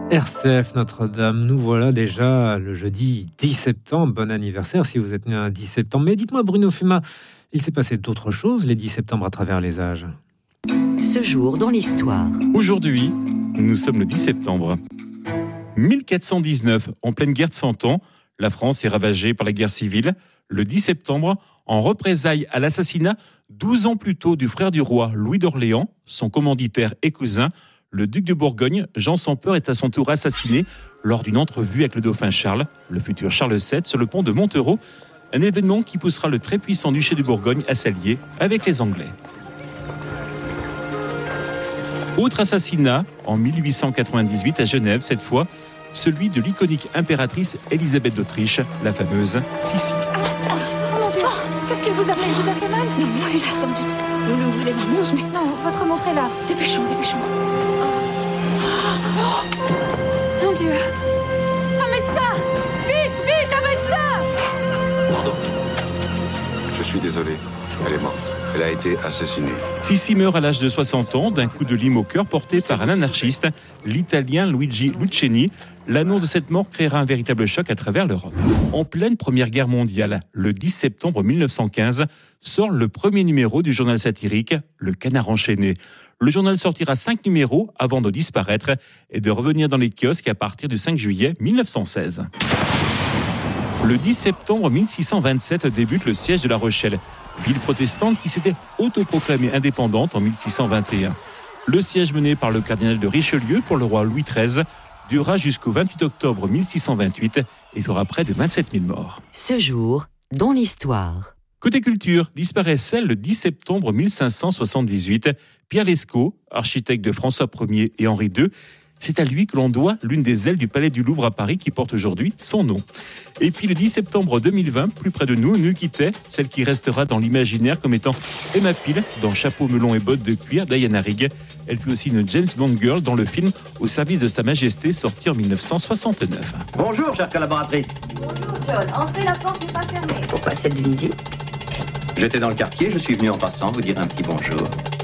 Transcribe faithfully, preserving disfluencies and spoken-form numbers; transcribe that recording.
R C F Notre-Dame, nous voilà déjà le jeudi dix septembre. Bon anniversaire si vous êtes né un dix septembre. Mais dites-moi Bruno Fuma, il s'est passé d'autres choses les dix septembre à travers les âges. Ce jour dans l'histoire. Aujourd'hui, nous sommes le dix septembre. mille quatre cent dix-neuf, en pleine guerre de Cent Ans, la France est ravagée par la guerre civile. Le dix septembre, en représailles à l'assassinat douze ans plus tôt du frère du roi Louis d'Orléans, son commanditaire et cousin, le duc de Bourgogne, Jean sans peur, est à son tour assassiné lors d'une entrevue avec le dauphin Charles, le futur Charles sept, sur le pont de Montereau, un événement qui poussera le très puissant duché de Bourgogne à s'allier avec les Anglais. Autre assassinat, en mille huit cent quatre-vingt-dix-huit à Genève, cette fois, celui de l'iconique impératrice Élisabeth d'Autriche, la fameuse Sissi. Ah, oh mon Dieu, qu'est-ce qu'il vous a fait? Il vous a fait mal? Non, non, il a sans doute. Vous ne voulez ma montre, mais... Non, votre montre est là. Dépêchons, dépêchons. Oh, mon Dieu. Un médecin! Vite, vite, un médecin! Pardon. Je suis désolé. Elle est morte. Elle a été assassinée. Sissi meurt à l'âge de soixante ans d'un coup de lime au cœur porté par un anarchiste, l'italien Luigi Lucheni. L'annonce de cette mort créera un véritable choc à travers l'Europe. En pleine Première Guerre mondiale, le dix septembre mille neuf cent quinze, sort le premier numéro du journal satirique Le Canard enchaîné. Le journal sortira cinq numéros avant de disparaître et de revenir dans les kiosques à partir du cinq juillet mille neuf cent seize. Le dix septembre mille six cent vingt-sept débute le siège de La Rochelle, ville protestante qui s'était autoproclamée indépendante en mille six cent vingt et un. Le siège mené par le cardinal de Richelieu pour le roi Louis treize durera jusqu'au vingt-huit octobre mille six cent vingt-huit et fera près de vingt-sept mille morts. Ce jour dans l'histoire. Côté culture, disparaissait le dix septembre mille cinq cent soixante-dix-huit Pierre Lescot, architecte de François Ier et Henri deux. C'est à lui que l'on doit l'une des ailes du Palais du Louvre à Paris qui porte aujourd'hui son nom. Et puis le dix septembre deux mille vingt, plus près de nous, nous quittait celle qui restera dans l'imaginaire comme étant Emma Peel dans Chapeau melon et bottes de cuir d'Diana Rigg. Elle fut aussi une James Bond girl dans le film Au service de Sa Majesté, sorti en mille neuf cent soixante-neuf. Bonjour, chère collaboratrice. Bonjour, John. Entrez, la porte n'est pas fermée. Pourquoi celle du midi? J'étais dans le quartier, je suis venu en passant vous dire un petit bonjour.